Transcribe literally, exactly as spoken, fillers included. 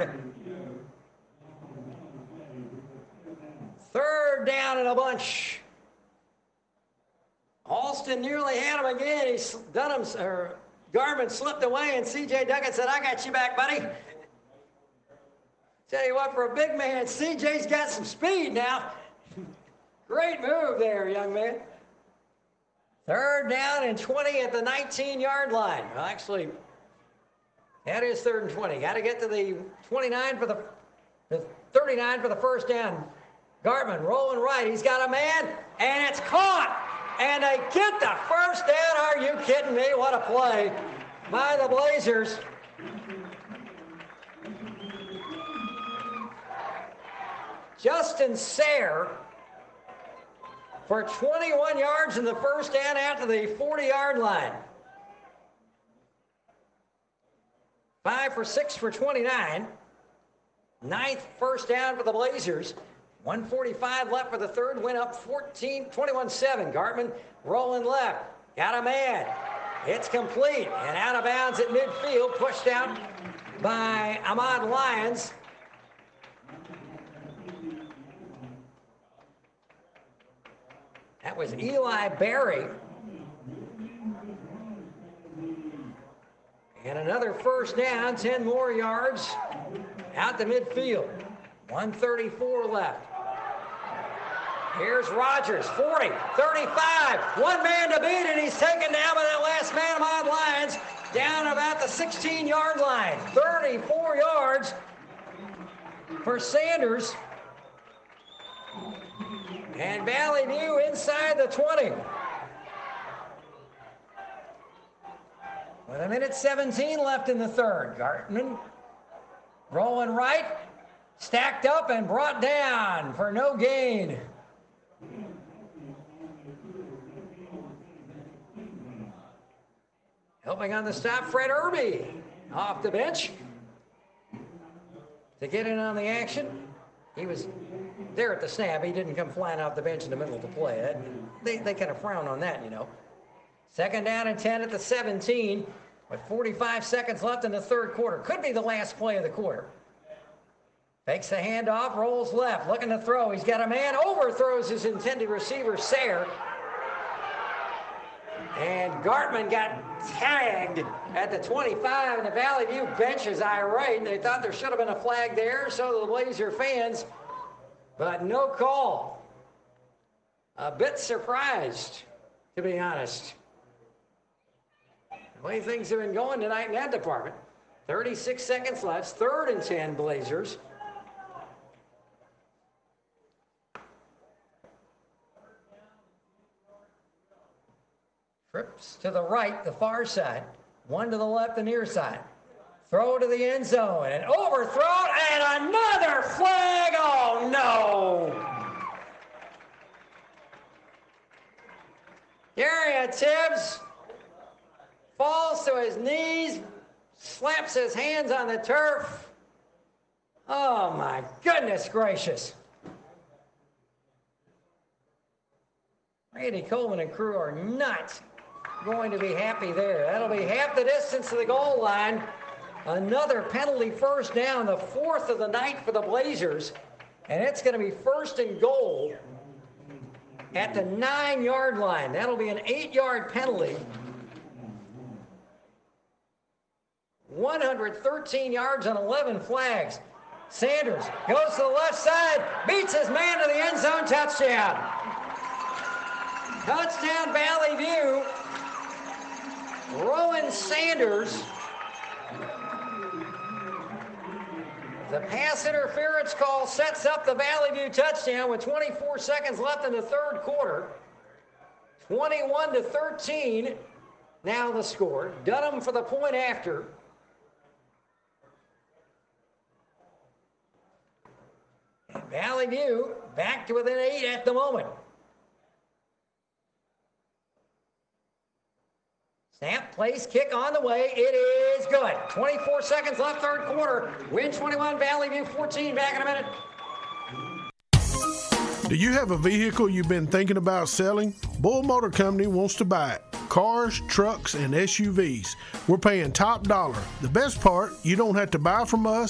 yard. Third down and a bunch. Alston nearly had him again. He's done him, or Garmin slipped away, and C J Duckett said, I got you back, buddy. Tell you what, for a big man, C J's got some speed now. Great move there, young man. Third down and twenty at the nineteen-yard line. Well, actually, that is third and twenty. Got to get to the twenty-nine for the, the thirty-nine for the first down. Gartman rolling right. He's got a man, and it's caught. And they get the first down. Are you kidding me? What a play by the Blazers. Justin Sayre for twenty-one yards in the first down out to the forty-yard line. Five for six for twenty-nine. Ninth first down for the Blazers. one forty-five left for the third. Went up fourteen, twenty-one seven. Gartman rolling left. Got a man. It's complete. And out of bounds at midfield. Pushed out by Ahmad Lyons. That was Eli Berry. And another first down, ten more yards out to midfield. one thirty-four left. Here's Rogers, forty, thirty-five, one man to beat, and he's taken down by that last man, Ahmad Lyons, down about the sixteen-yard line. thirty-four yards for Sanders. And Valley View inside the twenty. With a minute seventeen left in the third. Gartman rolling right, stacked up and brought down for no gain. Helping on the stop, Fred Irby off the bench to get in on the action. He was there at the snap. He didn't come flying off the bench in the middle of the play. That, they, they kind of frown on that, you know. Second down and ten at the seventeen with forty-five seconds left in the third quarter. Could be the last play of the quarter. Fakes the handoff, rolls left, looking to throw. He's got a man, overthrows his intended receiver, Sayre. And Gartman got tagged at the twenty-five, and the Valley View bench is irate. They thought there should have been a flag there, so the Blazer fans, but no call. A bit surprised, to be honest. The way things have been going tonight in that department. thirty-six seconds left, third and ten Blazers. Trips to the right, the far side. One to the left, the near side. Throw to the end zone, and overthrown, and another flag. Oh, no. Gary Tibbs falls to his knees, slaps his hands on the turf. Oh, my goodness gracious. Randy Coleman and crew are not going to be happy there. That'll be half the distance to the goal line. Another penalty first down, the fourth of the night for the Blazers. And it's going to be first and goal at the nine-yard line. That'll be an eight-yard penalty. one hundred thirteen yards on eleven flags. Sanders goes to the left side, beats his man to the end zone, touchdown. Touchdown, Valley View. Rowan Sanders. The pass interference call sets up the Valley View touchdown with twenty-four seconds left in the third quarter. twenty-one to thirteen. Now the score. Dunham for the point after. And Valley View back to within eight at the moment. Snap, place, kick on the way. It is good. twenty-four seconds left, third quarter. Win twenty-one, Valley View fourteen. Back in a minute. Do you have a vehicle you've been thinking about selling? Bull Motor Company wants to buy it. Cars, trucks, and S U Vs. We're paying top dollar. The best part, you don't have to buy from us.